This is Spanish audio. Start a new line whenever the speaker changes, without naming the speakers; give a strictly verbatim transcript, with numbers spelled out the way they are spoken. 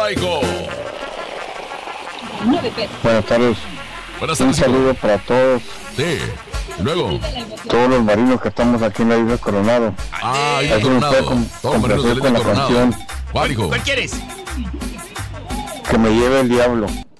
Jamaico.
Buenas tardes.
Buenas tardes.
Un saludo para todos.
Sí. Luego.
Todos los marinos que estamos aquí en la isla Coronado.
Ah, Isla
Así me
Coronado.
puede com-
Todos los marinos de la
complacer
Isla
con la
Coronado.
canción
¿Cuál, hijo?
¿Cuál quieres?
Que me lleve el diablo.